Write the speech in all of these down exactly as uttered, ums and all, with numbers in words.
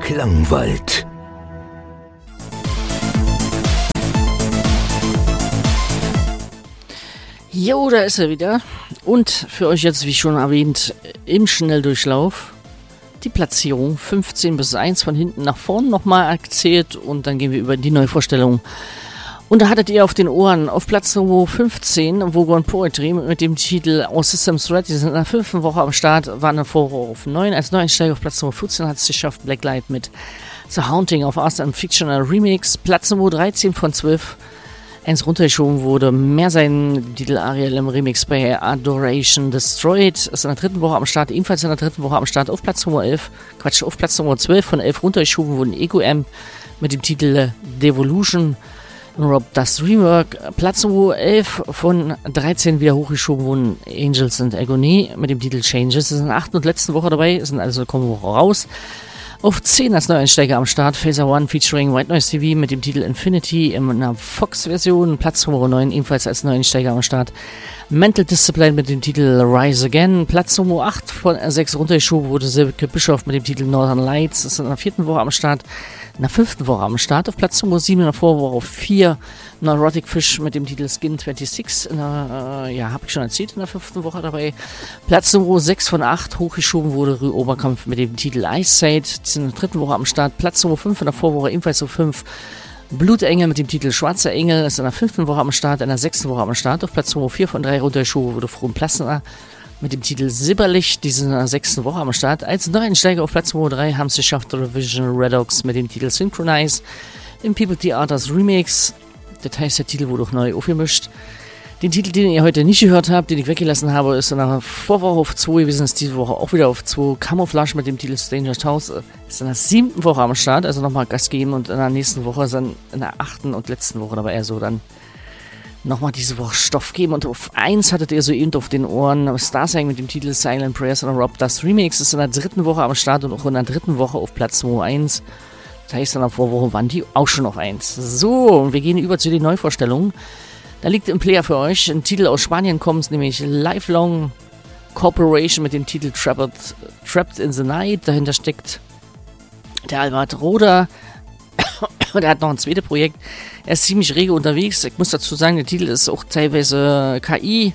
Klangwald. Jo, da ist er wieder. Und für euch jetzt, wie schon erwähnt, im Schnelldurchlauf die Platzierung fünfzehn bis eins von hinten nach vorn nochmal erzählt und dann gehen wir über die Neuvorstellung. Und da hattet ihr auf den Ohren auf Platz fünfzehn Vogon Poetry mit dem Titel All Systems Red. Die sind in der fünften Woche am Start, waren davor auf neun. Als Neueinsteiger auf Platz vierzehn hat es geschafft Blacklight mit The Haunting of Us, einem Fictional Remix. Platz dreizehn von zwölf. Eins runtergeschoben wurde, mehr sein Titel Ariel im Remix bei Adoration Destroyed. Ist in der dritten Woche am Start, ebenfalls in der dritten Woche am Start auf Platz Nummer elf. Quatsch, auf Platz Nummer zwölf von elf runtergeschoben wurden Ego Amp mit dem Titel Devolution. Rob das Rework. Platz Nummer elf von dreizehn wieder hochgeschoben wurden Angels and Agony mit dem Titel Changes. Das ist in der achten und letzten Woche dabei, sind also kommen Woche raus. Auf zehn als Neueinsteiger am Start, Phaser One featuring White Noise T V mit dem Titel Infinity in einer Fox-Version. Platz Nummer neun ebenfalls als Neueinsteiger am Start. Mental Discipline mit dem Titel Rise Again. Platz Nummer acht von sechs runtergeschoben wurde Silke Bischof mit dem Titel Northern Lights. Das ist in der vierten Woche am Start. In der fünften Woche am Start. Auf Platz Nummer sieben in der Vorwoche auf vier Neurotic Fish mit dem Titel Skin sechsundzwanzig. In der, äh, ja, habe ich schon erzählt, in der fünften Woche dabei. Platz Nummer sechs von acht hochgeschoben wurde Rue Oberkampf mit dem Titel Ice Side. Die sind in der dritten Woche am Start. Platz Nummer fünf in der Vorwoche ebenfalls auf fünf. Blutengel mit dem Titel Schwarzer Engel ist in der fünften Woche am Start, in der sechsten Woche am Start. Auf Platz Nummer vier von drei runtergeschoben wurde Frohen Plasner mit dem Titel Silberlicht, die sind in der sechsten Woche am Start. Als Neueinsteiger auf Platz Nummer drei haben es geschafft Revision Redox mit dem Titel Synchronize im People Theaters Remix. Das heißt, der Titel wurde auch neu aufgemischt. Den Titel, den ihr heute nicht gehört habt, den ich weggelassen habe, ist in der Vorwoche auf zwei gewesen, ist diese Woche auch wieder auf zwei. Camouflage mit dem Titel Stranger's House ist in der siebten Woche am Start, also nochmal Gas geben und in der nächsten Woche dann in der achten und letzten Woche dabei eher so dann nochmal diese Woche Stoff geben. Und auf eins hattet ihr so eben auf den Ohren Starsang mit dem Titel Silent Prayers und Rob das Remix ist in der dritten Woche am Start und auch in der dritten Woche auf Platz Nummer eins. Das heißt, in der Vorwoche waren die auch schon auf eins. So, und wir gehen über zu den Neuvorstellungen. Da liegt im Player für euch ein Titel aus Spanien, kommt nämlich Lifelong Corporation mit dem Titel Trapped, Trapped in the Night. Dahinter steckt der Albert Roder. Und er hat noch ein zweites Projekt. Er ist ziemlich rege unterwegs. Ich muss dazu sagen, der Titel ist auch teilweise K I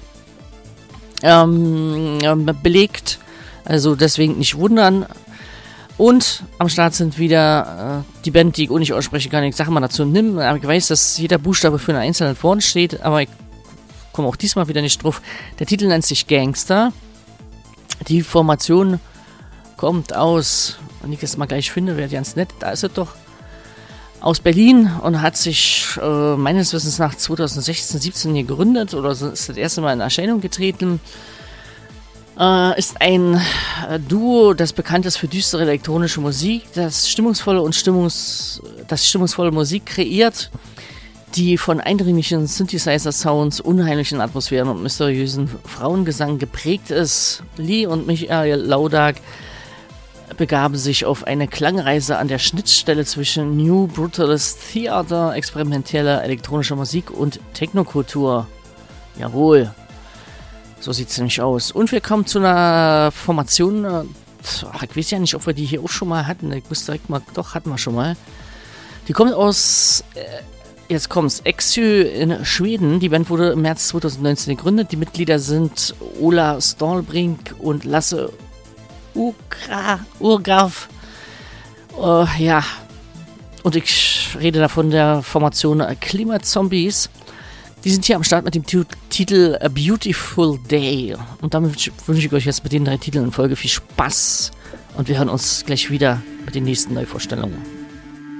ähm, belegt. Also deswegen nicht wundern. Und am Start sind wieder äh, die Band, die ich auch nicht aussprechen kann. Ich sage mal dazu, nimm. Aber ich weiß, dass jeder Buchstabe für einen einzelnen vorne steht. Aber ich komme auch diesmal wieder nicht drauf. Der Titel nennt sich Gangster. Die Formation kommt aus, wenn ich es mal gleich finde, wäre ganz nett. Da ist es doch. Aus Berlin und hat sich äh, meines Wissens nach zwanzig sechzehn siebzehn gegründet oder ist das erste Mal in Erscheinung getreten. Äh, ist ein äh, Duo, das bekannt ist für düstere elektronische Musik, das stimmungsvolle und Stimmungs, das stimmungsvolle Musik kreiert, die von eindringlichen Synthesizer-Sounds, unheimlichen Atmosphären und mysteriösen Frauengesang geprägt ist. Lee und Michael Laudag begaben sich auf eine Klangreise an der Schnittstelle zwischen New Brutalist Theater, experimenteller elektronischer Musik und Technokultur. Jawohl, so sieht es nämlich aus. Und wir kommen zu einer Formation, ach, ich weiß ja nicht, ob wir die hier auch schon mal hatten, ich muss direkt mal, doch, hatten wir schon mal. Die kommt aus, äh, jetzt kommt's, Exy in Schweden. Die Band wurde im März zwanzig neunzehn gegründet. Die Mitglieder sind Ola Stålbrink und Lasse Ukra, Urgraf. Uh, ja. Und ich rede davon der Formation Klimazombies. Die sind hier am Start mit dem T- Titel A Beautiful Day. Und damit wünsche ich euch jetzt mit den drei Titeln in Folge viel Spaß. Und wir hören uns gleich wieder mit den nächsten Neuvorstellungen.